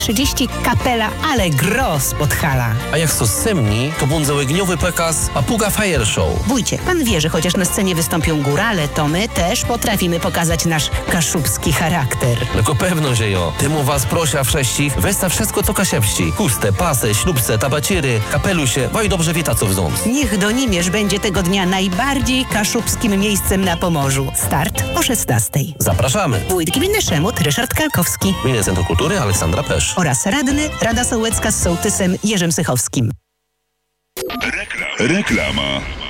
30 kapela, ale gros Podhala. A jak są semni, to bądzołegniowy przekaz Papuga Fire Show. Wójcie, pan wie, że chociaż na scenie wystąpią górale, to my też potrafimy pokazać nasz kaszubski charakter. Tylko pewno, że jo. Temu was prosia wsześcich, westa wszystko co kasiewści. Chustę, pasę, ślubce, tabaciery, kapelusie, waj dobrze wieta co wząc. Niech Donimierz będzie tego dnia najbardziej kaszubskim miejscem na Pomorzu. Start o 16. Zapraszamy. Wójt gminy Szemut Ryszard Kalkowski Gminne Centrum Kultury Aleksandra Pesz. oraz radny Rada Sołecka z sołtysem Jerzym Sychowskim. Reklama.